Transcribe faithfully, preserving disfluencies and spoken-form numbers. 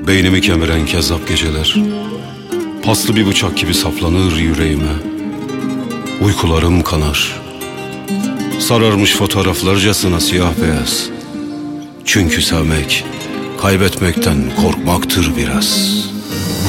Beynimi kemiren kezzap geceler paslı bir bıçak gibi saplanır yüreğime. Uykularım kanar, sararmış fotoğraflarcasına siyah beyaz. Çünkü sevmek, kaybetmekten korkmaktır biraz.